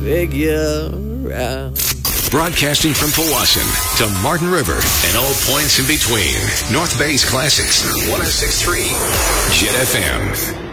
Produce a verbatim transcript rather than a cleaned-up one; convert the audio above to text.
Figure out. Broadcasting from Powassan to Martin River and all points in between. North Bay's Classics, one oh six point three Jet F M.